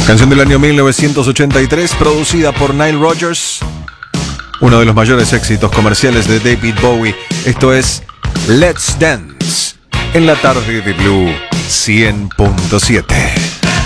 Canción del año 1983, producida por Nile Rodgers. Uno de los mayores éxitos comerciales de David Bowie. Esto es Let's Dance en la tarde de Blue 100.7.